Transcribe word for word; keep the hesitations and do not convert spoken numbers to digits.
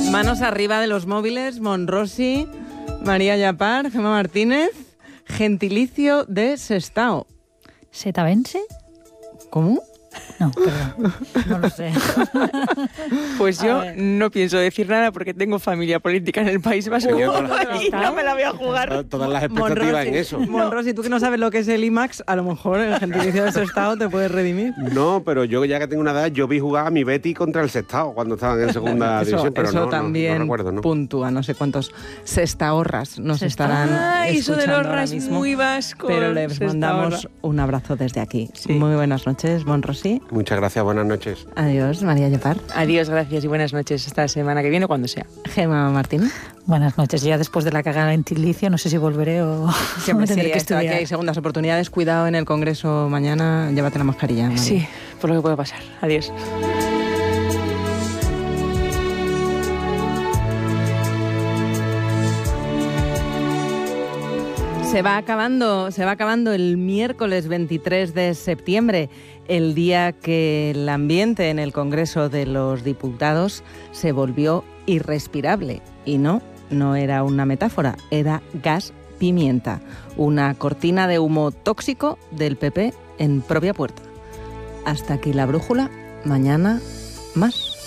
Manos arriba de los móviles, Monrosi, María Llapar, Gemma Martínez, gentilicio de Sestao. ¿Setavense? ¿Cómo? No, perdón, no lo sé. Pues yo no pienso decir nada porque tengo familia política en el País Vasco Uh, y no me la voy a jugar. Todas las expectativas Monrosi, en eso. Monrosi, tú que no sabes lo que es el IMAX, a lo mejor el gentilicio de Sestao te puedes redimir. No, pero yo ya que tengo una edad, yo vi jugar a mi Betty contra el Sestao cuando estaban en segunda Eso, división, pero eso no, no, también no recuerdo, ¿no? puntúa, no sé cuántos sestahorras nos Sestahorras. estarán Ay, eso escuchando del horra ahora es mismo. muy vasco. Pero les Sestahorra. mandamos un abrazo desde aquí. Sí. Muy buenas noches, Monrosi. Muchas gracias, buenas noches. Adiós, María Llapar. Adiós, gracias y buenas noches. Hasta la semana que viene o cuando sea. Gemma Martínez. Buenas noches. Ya después de la cagada en Tilicio, no sé si volveré o Siempre me tendré sí, que esto, aquí estudiar. hay segundas oportunidades. Cuidado en el Congreso mañana. Llévate la mascarilla, María. Sí, por lo que pueda pasar. Adiós. Se va acabando, se va acabando el miércoles veintitrés de septiembre, el día que el ambiente en el Congreso de los Diputados se volvió irrespirable. Y no, no era una metáfora, era gas pimienta, una cortina de humo tóxico del P P en propia puerta. Hasta aquí la brújula, mañana más.